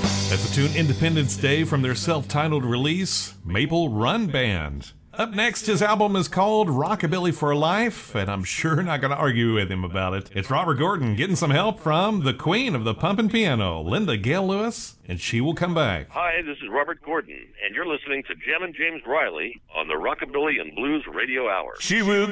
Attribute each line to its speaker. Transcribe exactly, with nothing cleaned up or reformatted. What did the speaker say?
Speaker 1: That's the tune Independence Day from their self-titled release, Maple Run Band. Up next, his album is called Rockabilly for Life, and I'm sure not going to argue with him about it. It's Robert Gordon getting some help from the queen of the pumpin' piano, Linda Gale Lewis, and she will come back.
Speaker 2: Hi, this is Robert Gordon, and you're listening to Gem and James Riley on the Rockabilly and Blues Radio Hour.
Speaker 3: She will